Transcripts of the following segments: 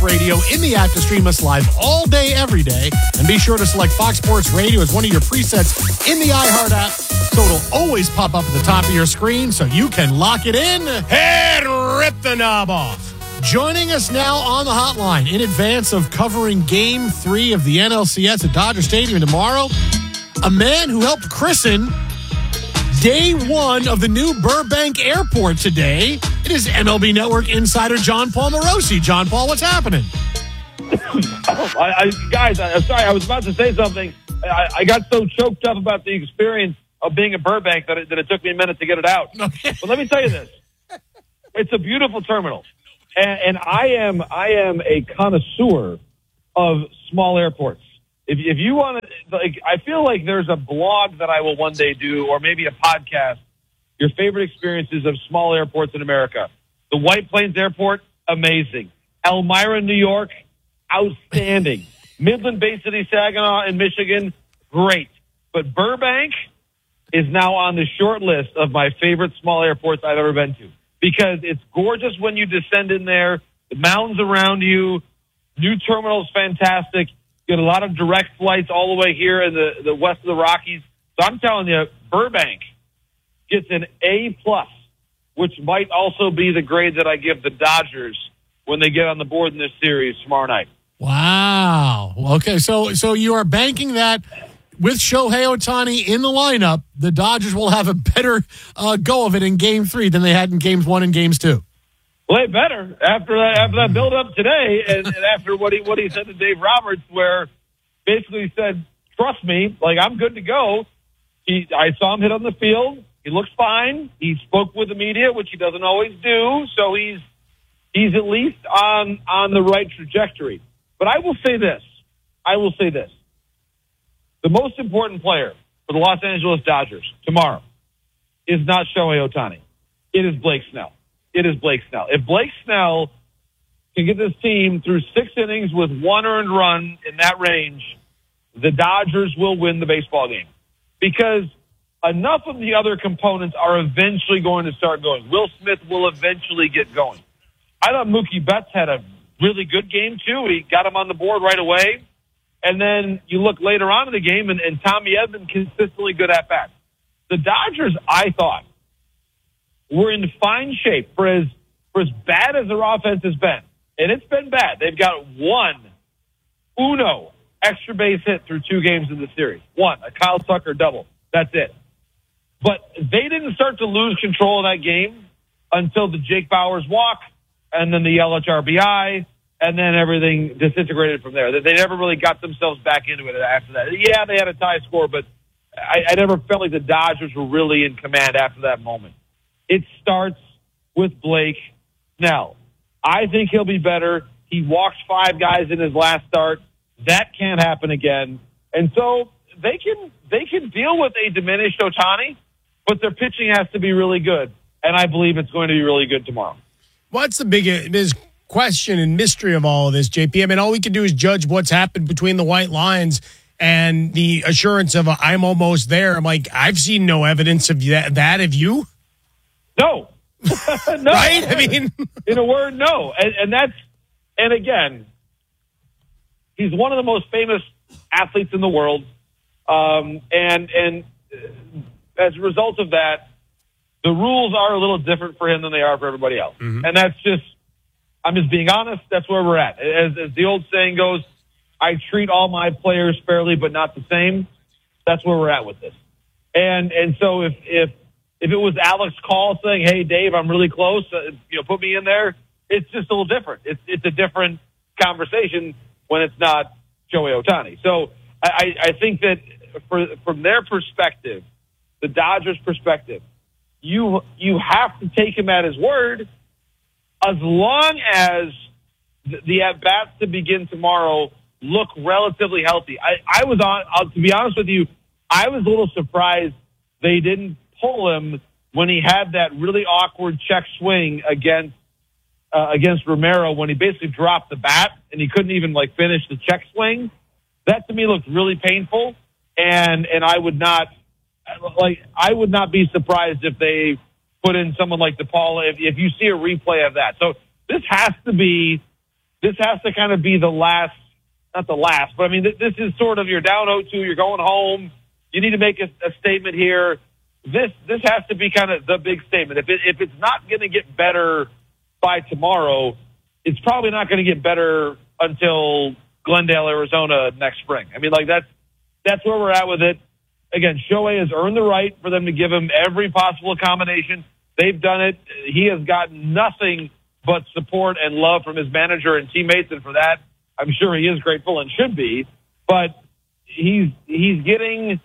Radio in the app to stream us live all day, every day. And be sure to select Fox Sports Radio as one of your presets in the iHeart app so it'll always pop up at the top of your screen so you can lock it in and rip the knob off. Joining us now on the hotline in advance of covering Game 3 of the NLCS at Dodger Stadium tomorrow, a man who helped christen Day 1 of the new Burbank Airport today. It is MLB Network insider John Paul Morosi. John Paul, what's happening? Guys, I'm sorry. I was about to say something. I got so choked up about the experience of being in Burbank that it took me a minute to get it out. Okay. But let me tell you this. It's a beautiful terminal. And I am a connoisseur of small airports. If you want to, like, I feel like there's a blog that I will one day do, or maybe a podcast, your favorite experiences of small airports in America. The White Plains Airport, amazing. Elmira, New York, outstanding. Midland Bay City, Saginaw in Michigan, great. But Burbank is now on the short list of my favorite small airports I've ever been to, because it's gorgeous when you descend in there, the mountains around you, new terminal is fantastic. You get a lot of direct flights all the way here in the west of the Rockies. So I'm telling you, Burbank gets an A+, which might also be the grade that I give the Dodgers when they get on the board in this series tomorrow night. Wow. Okay, so you are banking that with Shohei Ohtani in the lineup, the Dodgers will have a better go of it in Game 3 than they had in Games 1 and Games 2. Well, they better after that build-up today, and after what he said to Dave Roberts, where basically he said, "Trust me, like, I'm good to go." I saw him hit on the field. He looks fine. He spoke with the media, which he doesn't always do, so he's at least on the right trajectory. But I will say this. The most important player for the Los Angeles Dodgers tomorrow is not Shohei Ohtani. It is Blake Snell. If Blake Snell can get this team through 6 innings with 1 earned run in that range, the Dodgers will win the baseball game, because enough of the other components are eventually going to start going. Will Smith will eventually get going. I thought Mookie Betts had a really good game, too. He got him on the board right away. And then you look later on in the game, and Tommy Edman consistently good at bat. The Dodgers, I thought, were in fine shape for as bad as their offense has been. And it's been bad. They've got uno extra base hit through 2 games in the series. One, a Kyle Tucker double. That's it. But they didn't start to lose control of that game until the Jake Bauers walk, and then the Yelich RBI, and then everything disintegrated from there. They never really got themselves back into it after that. Yeah, they had a tie score, but I never felt like the Dodgers were really in command after that moment. It starts with Blake Snell. I think he'll be better. He walked 5 guys in his last start. That can't happen again. And so they can deal with a diminished Ohtani, but their pitching has to be really good. And I believe it's going to be really good tomorrow. What's the biggest question and mystery of all of this, JP? I mean, all we can do is judge what's happened between the White Lines and the assurance of I'm almost there. I'm like, I've seen no evidence of that. Have you? No. No. Right? I mean, in a word, no. And again, he's one of the most famous athletes in the world. And as a result of that, the rules are a little different for him than they are for everybody else. Mm-hmm. And I'm just being honest. That's where we're at. As the old saying goes, I treat all my players fairly, but not the same. That's where we're at with this. And so if it was Alex Call saying, "Hey, Dave, I'm really close, put me in there," it's just a little different. It's a different conversation when it's not Shohei Ohtani. So I think that from their perspective, the Dodgers' perspective, you have to take him at his word, as long as the at-bats to begin tomorrow look relatively healthy. I was to be honest with you, I was a little surprised they didn't pull him when he had that really awkward check swing against Romero, when he basically dropped the bat and he couldn't even finish the check swing. That to me looked really painful, and I would not be surprised if they put in someone like DePaula if you see a replay of that. So this has to be this has to kind of be the last, not the last, but I mean, this is sort of, you're down 0-2, you're going home. You need to make a statement here. This has to be kind of the big statement. If it's not going to get better by tomorrow, it's probably not going to get better until Glendale, Arizona next spring. I mean, like that's where we're at with it. Again, Shohei has earned the right for them to give him every possible accommodation. They've done it. He has gotten nothing but support and love from his manager and teammates, and for that, I'm sure he is grateful and should be. But he's getting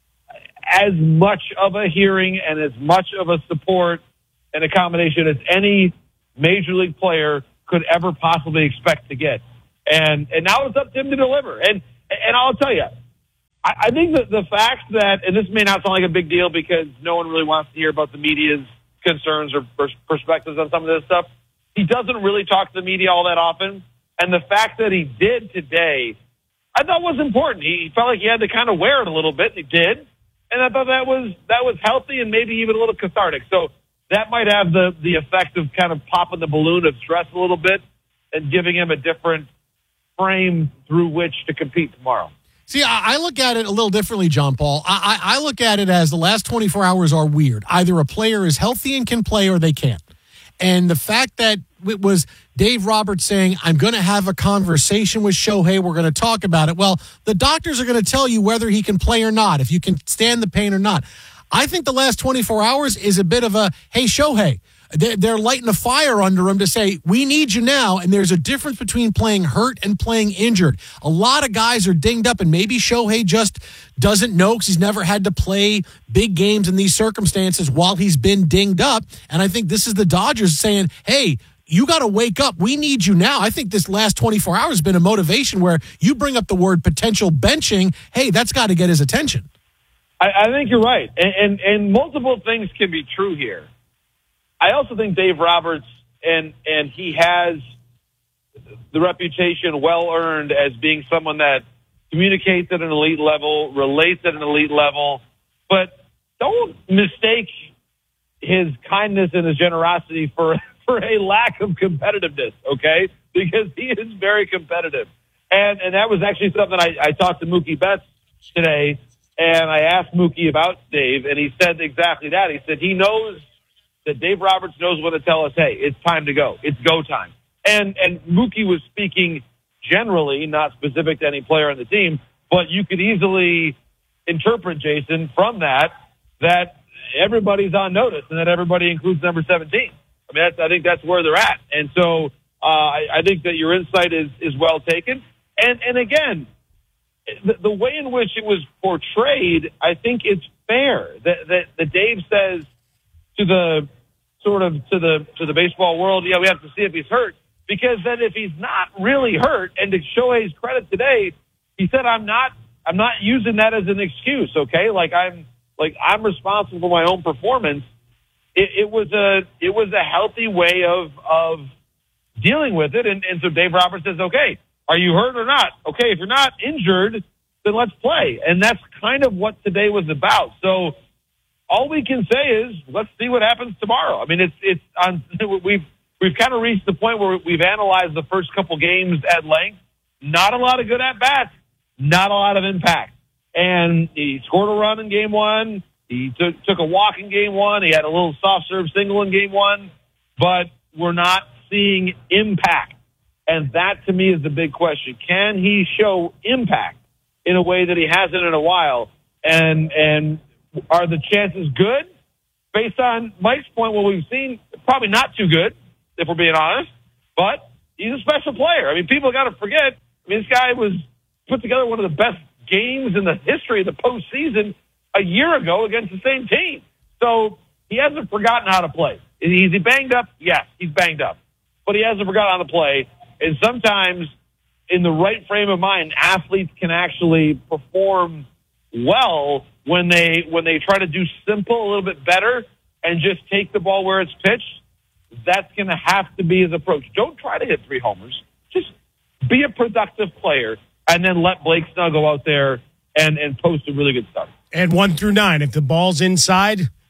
as much of a hearing and as much of a support and accommodation as any major league player could ever possibly expect to get. And now it's up to him to deliver. And I'll tell you, I think that the fact that, and this may not sound like a big deal because no one really wants to hear about the media's concerns or perspectives on some of this stuff, he doesn't really talk to the media all that often. And the fact that he did today, I thought was important. He felt like he had to kind of wear it a little bit, and he did. And I thought that was healthy and maybe even a little cathartic. So that might have the effect of kind of popping the balloon of stress a little bit and giving him a different frame through which to compete tomorrow. See, I look at it a little differently, John Paul. I look at it as the last 24 hours are weird. Either a player is healthy and can play or they can't. And the fact that it was Dave Roberts saying, I'm going to have a conversation with Shohei, we're going to talk about it. Well, the doctors are going to tell you whether he can play or not, if you can stand the pain or not. I think the last 24 hours is a bit of a, hey, Shohei, they're lighting a fire under him to say, we need you now, and there's a difference between playing hurt and playing injured. A lot of guys are dinged up, and maybe Shohei just doesn't know because he's never had to play big games in these circumstances while he's been dinged up. And I think this is the Dodgers saying, hey, you got to wake up. We need you now. I think this last 24 hours has been a motivation where you bring up the word potential benching. Hey, that's got to get his attention. I think you're right. And multiple things can be true here. I also think Dave Roberts, and he has the reputation well earned as being someone that communicates at an elite level, relates at an elite level, but don't mistake his kindness and his generosity for a lack of competitiveness, okay? Because he is very competitive. And that was actually something I talked to Mookie Betts today, and I asked Mookie about Dave, and he said exactly that. He said he knows that Dave Roberts knows when to tell us, hey, it's time to go. It's go time. And Mookie was speaking generally, not specific to any player on the team, but you could easily interpret, Jason, from that everybody's on notice and that everybody includes number 17. I mean, I think that's where they're at. And so I think that your insight is well taken. And again, the way in which it was portrayed, I think it's fair that Dave says to the baseball world, yeah, we have to see if he's hurt, because then if he's not really hurt, and to Shohei's credit today, he said, I'm not using that as an excuse. Okay. I'm responsible for my own performance. It was a healthy way of dealing with it. And so Dave Roberts says, okay, are you hurt or not? Okay. If you're not injured, then let's play. And that's kind of what today was about. So all we can say is let's see what happens tomorrow. I mean, it's on. We've kind of reached the point where we've analyzed the first couple games at length. Not a lot of good at bats, not a lot of impact. And he scored a run in game one. He took a walk in game one. He had a little soft serve single in game one, but we're not seeing impact. And that to me is the big question. Can he show impact in a way that he hasn't in a while? And are the chances good? Based on Mike's point, what we've seen, probably not too good, if we're being honest, but he's a special player. I mean, people got to forget, this guy was put together one of the best games in the history of the postseason a year ago against the same team. So he hasn't forgotten how to play. Is he banged up? Yes, he's banged up. But he hasn't forgotten how to play. And sometimes in the right frame of mind, athletes can actually perform well when they try to do simple a little bit better and just take the ball where it's pitched. That's going to have to be his approach. Don't try to hit 3 homers. Just be a productive player and then let Blake Snell go out there and post a really good start. And 1 through 9, if the ball's inside,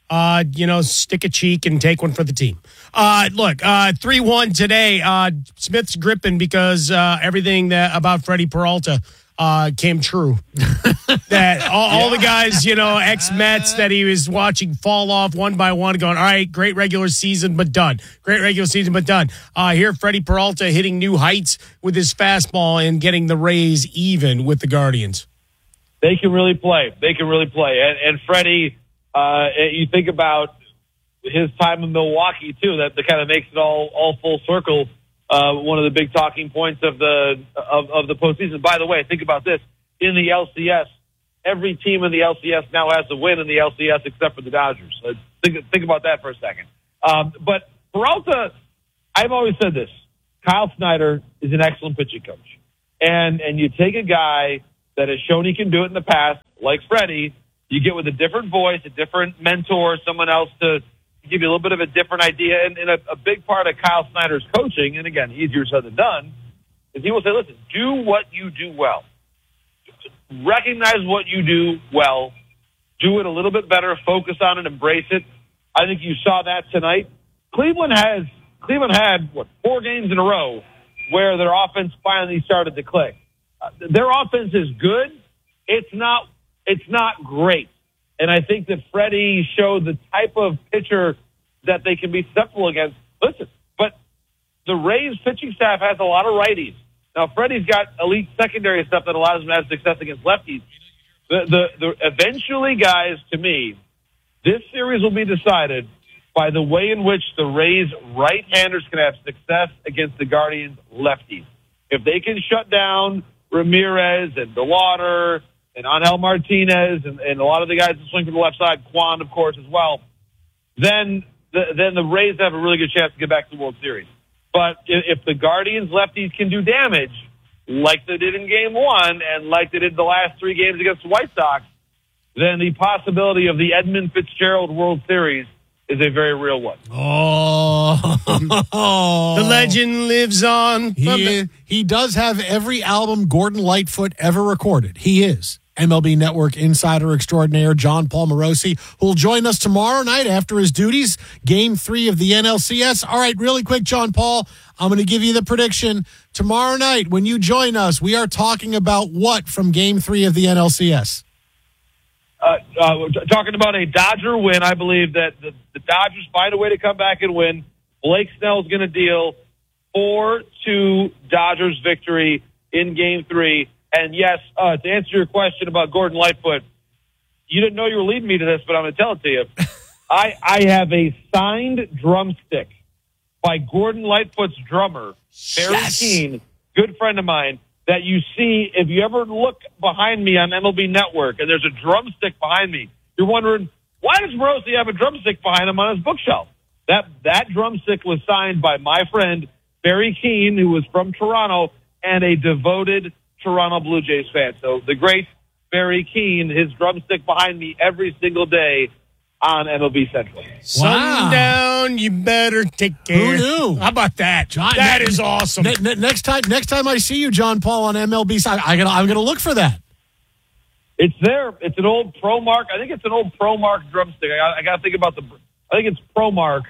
stick a cheek and take one for the team. Look, 3-1 today. Smith's gripping because everything about Freddie Peralta came true. That all the guys, ex-Mets that he was watching fall off one by one, going, all right, great regular season, but done. Great regular season, but done. Here, Freddie Peralta hitting new heights with his fastball and getting the Rays even with the Guardians. They can really play. And Freddie, you think about his time in Milwaukee too. That kind of makes it all full circle. One of the big talking points of the postseason. By the way, think about this: in the LCS, every team in the LCS now has a win in the LCS except for the Dodgers. Think about that for a second. But Peralta, I've always said this: Kyle Snyder is an excellent pitching coach, and you take a guy that has shown he can do it in the past, like Freddie. You get with a different voice, a different mentor, someone else to give you a little bit of a different idea. And a big part of Kyle Snyder's coaching, and again, easier said than done, is he will say, listen, do what you do well. Recognize what you do well. Do it a little bit better. Focus on it. Embrace it. I think you saw that tonight. Cleveland had 4 games in a row where their offense finally started to click. Their offense is good. It's not great. And I think that Freddie showed the type of pitcher that they can be susceptible against. Listen, but the Rays pitching staff has a lot of righties. Now, Freddie's got elite secondary stuff that allows him to have success against lefties. Eventually, guys, to me, this series will be decided by the way in which the Rays right-handers can have success against the Guardians lefties. If they can shut down Ramirez and DeWater and Angel Martinez and a lot of the guys that swing from the left side, Quan, of course, as well, then the Rays have a really good chance to get back to the World Series. But if the Guardians lefties can do damage, like they did in Game 1 and like they did the last 3 games against the White Sox, then the possibility of the Edmund Fitzgerald World Series is a very real one. The legend lives on. He does have every album Gordon Lightfoot ever recorded. He is MLB Network insider extraordinaire John Paul Morosi, who will join us tomorrow night after his duties, Game 3 of the NLCS. All right, really quick, John Paul, I'm going to give you the prediction. Tomorrow night, when you join us, we are talking about what from Game 3 of the NLCS? Talking about a Dodger win. I believe that the Dodgers find a way to come back and win. Blake Snell's going to deal 4-2 Dodgers victory in Game 3. And yes, to answer your question about Gordon Lightfoot, you didn't know you were leading me to this, but I'm going to tell it to you. I have a signed drumstick by Gordon Lightfoot's drummer, Barry Keene, good friend of mine, that you see if you ever look behind me on MLB Network and there's a drumstick behind me. You're wondering, why does Morosi have a drumstick behind him on his bookshelf? That drumstick was signed by my friend Barry Keene, who was from Toronto and a devoted Toronto Blue Jays fan. So the great Barry Keene, his drumstick behind me every single day on MLB Central. Sundown, you better take care. Who knew? How about that? John, that is awesome. Next time I see you, John Paul, on MLB, I'm going to look for that. It's there. It's an old ProMark. I think it's an old ProMark drumstick. I got to think about I think it's ProMark,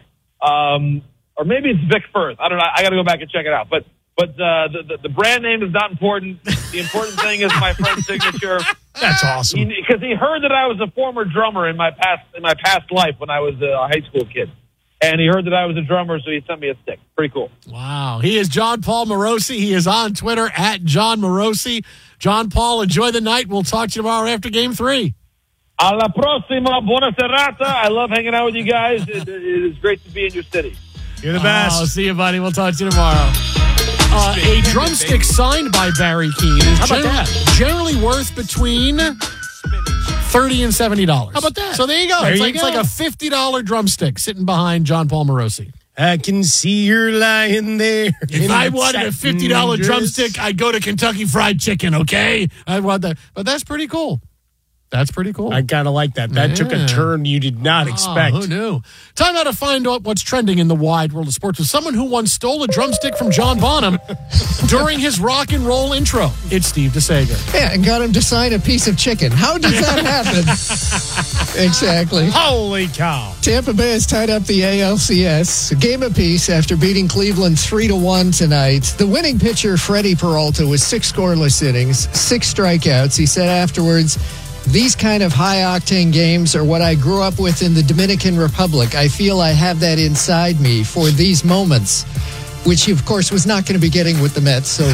or maybe it's Vic Firth. I don't know. I got to go back and check it out. But the brand name is not important. The important thing is my friend's signature. That's awesome. Because he heard that I was a former drummer in my past life when I was a high school kid. And he heard that I was a drummer, so he sent me a stick. Pretty cool. Wow. He is John Paul Morosi. He is on Twitter at John Morosi. John Paul, enjoy the night. We'll talk to you tomorrow after Game 3. Alla prossima. Buona serata. I love hanging out with you guys. It is great to be in your city. You're the best. I'll see you, buddy. We'll talk to you tomorrow. A drumstick signed by Barry Keene is generally worth between $30 and $70. How about that? So there you go. It's like a $50 drumstick sitting behind John Paul Morosi. I can see you're lying there. If I wanted a $50 drumstick, I'd go to Kentucky Fried Chicken, okay? I want that. But that's pretty cool. That's pretty cool. I kind of like that. That took a turn you did not expect. Who knew? Time now to find out what's trending in the wide world of sports with someone who once stole a drumstick from John Bonham during his rock and roll intro. It's Steve DeSager. Yeah, and got him to sign a piece of chicken. How does that happen? Exactly. Holy cow. Tampa Bay has tied up the ALCS, a game apiece after beating Cleveland 3-1 tonight. The winning pitcher, Freddie Peralta, was 6 scoreless innings, 6 strikeouts. He said afterwards, "These kind of high-octane games are what I grew up with in the Dominican Republic. I feel I have that inside me for these moments," which he, of course, was not going to be getting with the Mets. So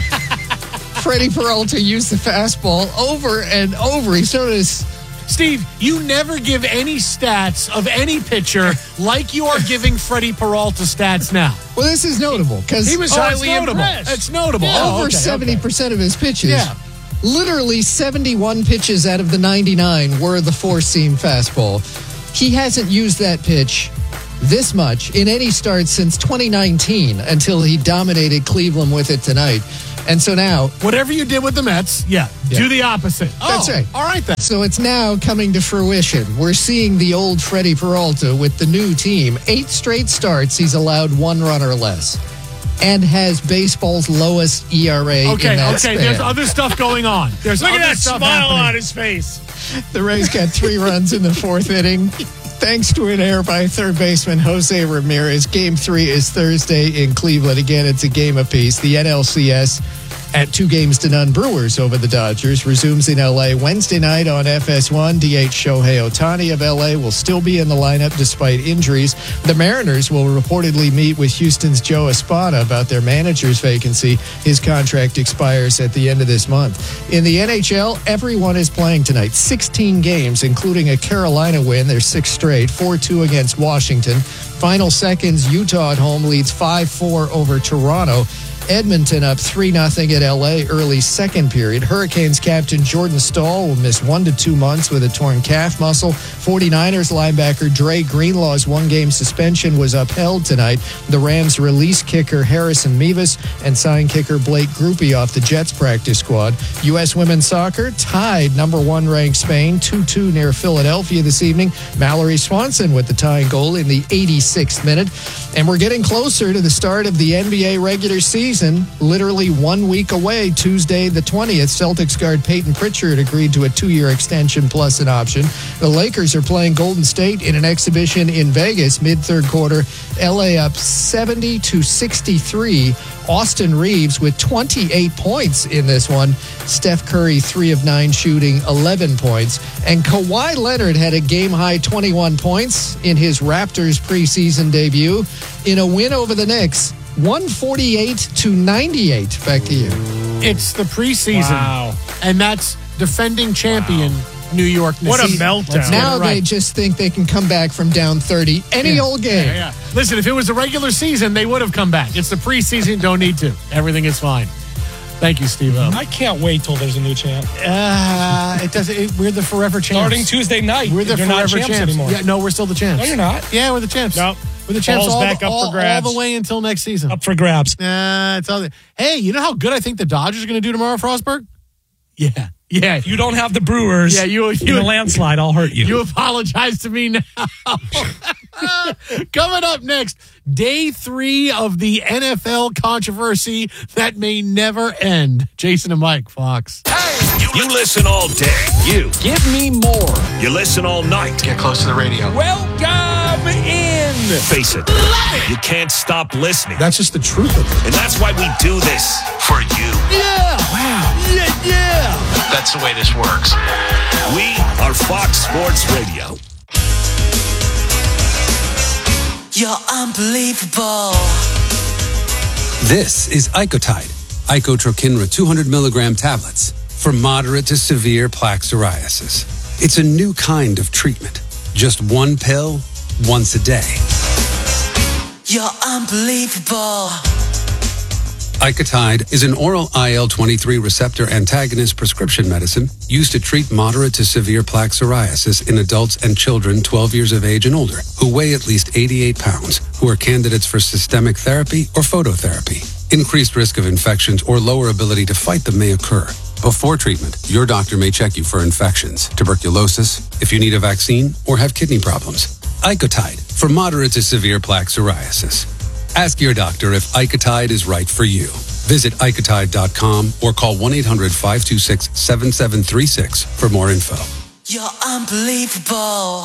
Freddie Peralta used the fastball over and over. He showed us. Steve, you never give any stats of any pitcher like you are giving Freddie Peralta stats now. Well, this is notable because He was highly impressed. It's notable. over 70% of his pitches. Yeah. Literally 71 pitches out of the 99 were the four-seam fastball. He hasn't used that pitch this much in any start since 2019 until he dominated Cleveland with it tonight. And so now, Whatever you did with the Mets, do the opposite. That's right. All right, then. so it's now coming to fruition. We're seeing the old Freddie Peralta with the new team. 8 straight starts, he's allowed 1 run or less, and has baseball's lowest ERA in that span. There's other stuff going on. There's Look at other that stuff smile happening. on his face. The Rays got 3 runs in the 4th inning. Thanks to an error by third baseman Jose Ramirez. Game 3 is Thursday in Cleveland. Again, it's a game apiece. The NLCS at 2-0 Brewers over the Dodgers resumes in L.A. Wednesday night on FS1. DH Shohei Ohtani of L.A. will still be in the lineup despite injuries. The Mariners will reportedly meet with Houston's Joe Espada about their manager's vacancy. His contract expires at the end of this month. In the NHL, everyone is playing tonight. 16 games, including a Carolina win. They're 6 straight, 4-2 against Washington. Final seconds, Utah at home leads 5-4 over Toronto. Edmonton up 3-0 at L.A. early second period. Hurricanes captain Jordan Staal will miss 1 to 2 months with a torn calf muscle. 49ers linebacker Dre Greenlaw's 1-game suspension was upheld tonight. The Rams released kicker Harrison Mevis and signed kicker Blake Grupe off the Jets practice squad. U.S. women's soccer tied number 1 ranked Spain 2-2 near Philadelphia this evening. Mallory Swanson with the tying goal in the 86th minute. And we're getting closer to the start of the NBA regular season. Literally 1 week away, Tuesday the 20th, Celtics guard Peyton Pritchard agreed to a 2-year extension plus an option. The Lakers are playing Golden State in an exhibition in Vegas mid-third quarter. LA up 70-63. Austin Reeves with 28 points in this one. Steph Curry 3 of 9 shooting, 11 points. And Kawhi Leonard had a game-high 21 points in his Raptors preseason debut in a win over the Knicks. 148-98. Back to you. It's the preseason. Wow. And that's defending champion New York Knicks. What a Let's meltdown. get it Now right. they just think they can come back from down 30 any old game. Yeah. Listen, if it was a regular season, they would have come back. It's the preseason. Don't need to. Everything is fine. Thank you, Steve. I can't wait till there's a new champ. We're the forever champs. Starting Tuesday night. We're the you're forever not champs anymore. Yeah, no, we're still the champs. No, you're not. Yeah, we're the champs. Nope. We're the champs Ball's all, back up all, for grabs. all the way until next season. Up for grabs. It's all, hey, you know how good I think the Dodgers are going to do tomorrow, Frostberg? Yeah. If you don't have the Brewers Yeah, you- in a landslide, I'll hurt you. You apologize to me now. Coming up next, day 3 of the NFL controversy that may never end. Jason and Mike, Fox. You listen all day. You Give me more. You listen all night. Get close to the radio. Welcome in. Face it. You can't stop listening. That's just the truth of it. And that's why we do this for you. Yeah. Wow. Yeah. That's the way this works. We are Fox Sports Radio. You're unbelievable. This is Icotide, Icotrokinra 200 milligram tablets for moderate to severe plaque psoriasis. It's a new kind of treatment. Just 1 pill, once a day. You're unbelievable. Icotide is an oral IL-23 receptor antagonist prescription medicine used to treat moderate to severe plaque psoriasis in adults and children 12 years of age and older who weigh at least 88 pounds, who are candidates for systemic therapy or phototherapy. Increased risk of infections or lower ability to fight them may occur. Before treatment, your doctor may check you for infections, tuberculosis, if you need a vaccine, or have kidney problems. Icotide for moderate to severe plaque psoriasis. Ask your doctor if Icotide is right for you. Visit Icotide.com or call 1-800-526-7736 for more info. You're unbelievable.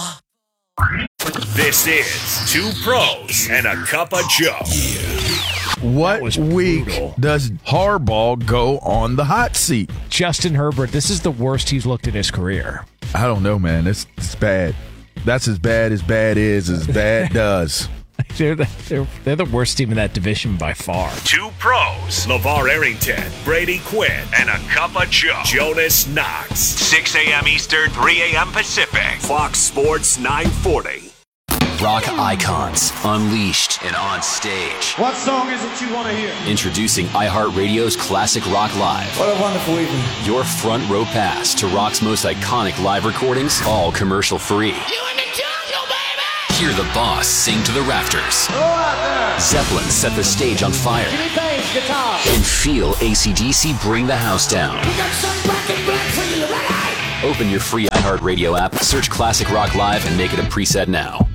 This is Two Pros and a Cup of Joe. What week does Harbaugh go on the hot seat? Justin Herbert, this is the worst he's looked in his career. I don't know, man. It's bad. That's as bad as bad does. They're the worst team in that division by far. Two Pros, LeVar Arrington, Brady Quinn, and a Cup of Joe, Jonas Knox. 6 a.m. Eastern, 3 a.m. Pacific. Fox Sports 940. Rock icons, unleashed and on stage. What song is it you want to hear? Introducing iHeartRadio's Classic Rock Live. What a wonderful evening. Your front row pass to rock's most iconic live recordings, all commercial free. You in the jungle, baby! Hear the boss sing to the rafters. Go out there! Zeppelin set the stage on fire. Jimmy Page, guitar. And feel AC/DC bring the house down. We got some black and black for you, right? Open your free iHeartRadio app, search Classic Rock Live, and make it a preset now.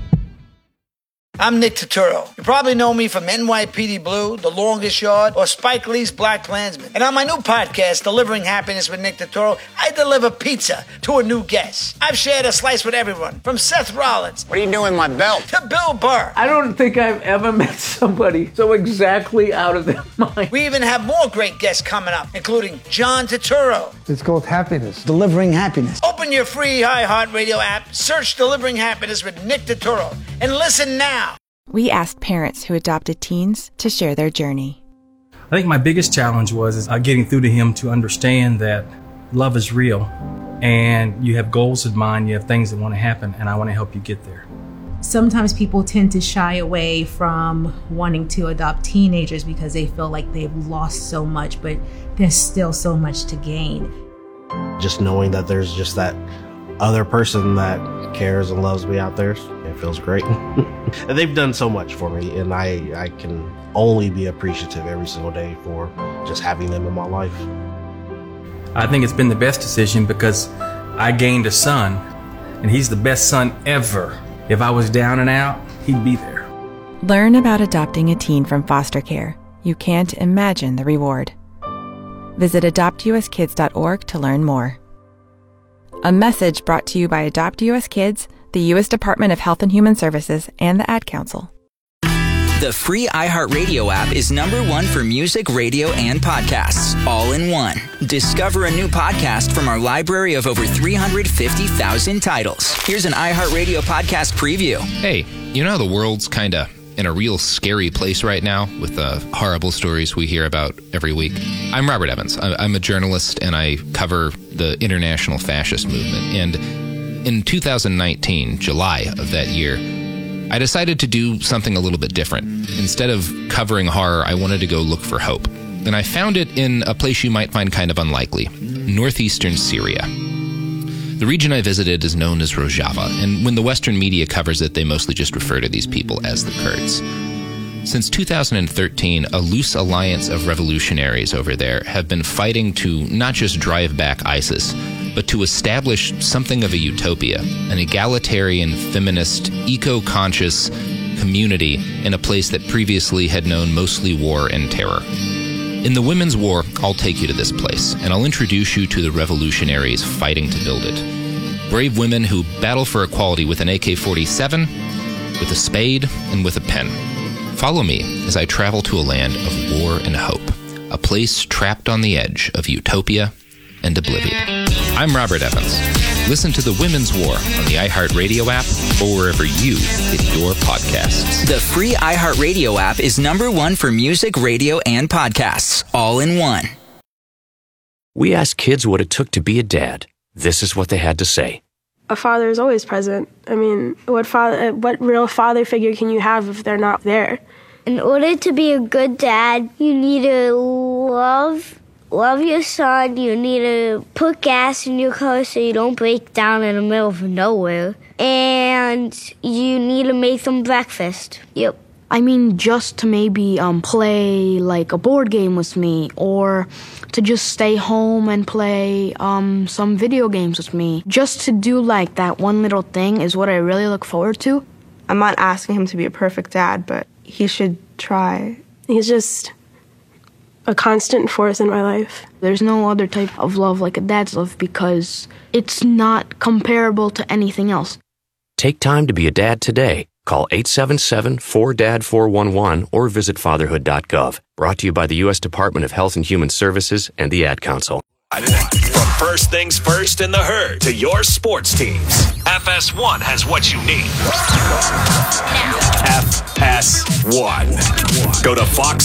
I'm Nick Turturro. You probably know me from NYPD Blue, The Longest Yard, or Spike Lee's Black Klansman. And on my new podcast, Delivering Happiness with Nick Turturro, I deliver pizza to a new guest. I've shared a slice with everyone, from Seth Rollins. What are you doing, my belt? To Bill Burr. I don't think I've ever met somebody so exactly out of their mind. We even have more great guests coming up, including John Turturro. It's called Happiness. Delivering Happiness. Open your free iHeartRadio app, search Delivering Happiness with Nick Turturro, and listen now. We asked parents who adopted teens to share their journey. I think my biggest challenge was getting through to him to understand that love is real and you have goals in mind, you have things that want to happen, and I want to help you get there. Sometimes people tend to shy away from wanting to adopt teenagers because they feel like they've lost so much, but there's still so much to gain. Just knowing that there's just that other person that cares and loves me out there, it feels great. And they've done so much for me, and I can only be appreciative every single day for just having them in my life. I think it's been the best decision because I gained a son, and he's the best son ever. If I was down and out, he'd be there. Learn about adopting a teen from foster care. You can't imagine the reward. Visit adoptuskids.org to learn more. A message brought to you by Adopt US Kids, the U.S. Department of Health and Human Services, and the Ad Council. The free iHeartRadio app is #1 for music, radio, and podcasts, all in one. Discover a new podcast from our library of over 350,000 titles. Here's an iHeartRadio podcast preview. Hey, you know how the world's kind of in a real scary place right now with the horrible stories we hear about every week? I'm Robert Evans. I'm a journalist, and I cover the international fascist movement. And in 2019, July of that year, I decided to do something a little bit different. Instead of covering horror, I wanted to go look for hope. And I found it in a place you might find kind of unlikely, northeastern Syria. The region I visited is known as Rojava, and when the Western media covers it, they mostly just refer to these people as the Kurds. Since 2013, a loose alliance of revolutionaries over there have been fighting to not just drive back ISIS, but to establish something of a utopia, an egalitarian, feminist, eco-conscious community in a place that previously had known mostly war and terror. In the Women's War, I'll take you to this place, and I'll introduce you to the revolutionaries fighting to build it. Brave women who battle for equality with an AK-47, with a spade, and with a pen. Follow me as I travel to a land of war and hope, a place trapped on the edge of utopia and oblivion. I'm Robert Evans. Listen to The Women's War on the iHeartRadio app or wherever you get your podcasts. The free iHeartRadio app is #1 for music, radio, and podcasts, all in one. We asked kids what it took to be a dad. This is what they had to say. A father is always present. I mean, what real father figure can you have if they're not there? In order to be a good dad, you need to love your son. You need to put gas in your car so you don't break down in the middle of nowhere. And you need to make them breakfast. Yep. I mean, just to maybe play like a board game with me, or to just stay home and play some video games with me. Just to do like that one little thing is what I really look forward to. I'm not asking him to be a perfect dad, but he should try. He's just a constant force in my life. There's no other type of love like a dad's love because it's not comparable to anything else. Take time to be a dad today. Call 877-4DAD-411 or visit fatherhood.gov. Brought to you by the U.S. Department of Health and Human Services and the Ad Council. From first things first in the herd to your sports teams, FS1 has what you need. FS1. Go to Fox